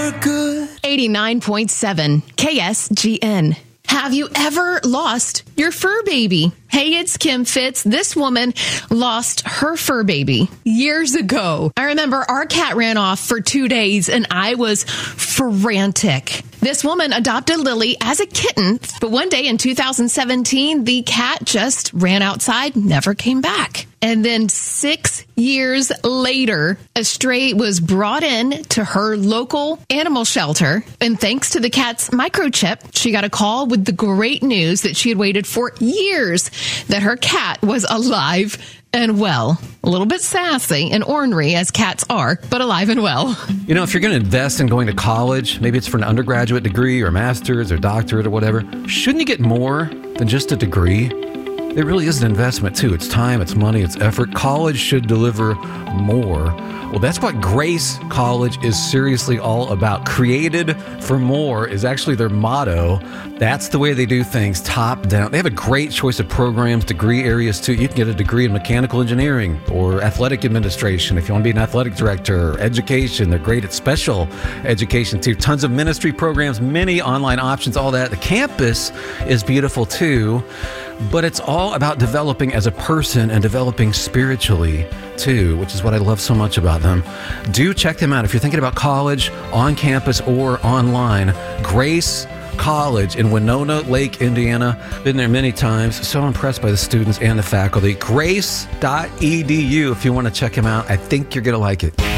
good. 89.7 KSGN. Have you ever lost your fur baby? Hey, it's Kim Fitz. This woman lost her fur baby years ago. I remember our cat ran off for 2 days and I was frantic. This woman adopted Lily as a kitten, but one day in 2017, the cat just ran outside, never came back. And then 6 years later, a stray was brought in to her local animal shelter. And thanks to the cat's microchip, she got a call with the great news that she had waited for years that her cat was alive and well. A little bit sassy and ornery as cats are, but alive and well. You know, if you're going to invest in going to college, maybe it's for an undergraduate degree or a master's or doctorate or whatever, shouldn't you get more than just a degree? It really is an investment, too. It's time, it's money, it's effort. College should deliver more. Well, that's what Grace College is seriously all about. Created for more is actually their motto. That's the way they do things, top down. They have a great choice of programs, degree areas, too. You can get a degree in mechanical engineering or athletic administration if you want to be an athletic director, or education. They're great at special education, too. Tons of ministry programs, many online options, all that. The campus is beautiful, too. But it's all about developing as a person and developing spiritually, too, which is what I love so much about them. Do check them out if you're thinking about college, on campus, or online. Grace College in Winona Lake, Indiana. Been there many times. So impressed by the students and the faculty. Grace.edu if you want to check them out. I think you're going to like it.